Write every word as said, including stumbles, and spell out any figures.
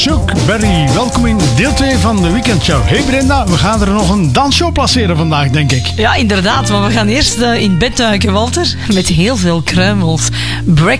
Chuck Berry, welkom in deel twee van de weekendshow. Hey Brenda, we gaan er nog een dansshow placeren vandaag, denk ik. Ja, inderdaad, maar we gaan eerst uh, in bed duiken, Walter. Met heel veel kruimels. Break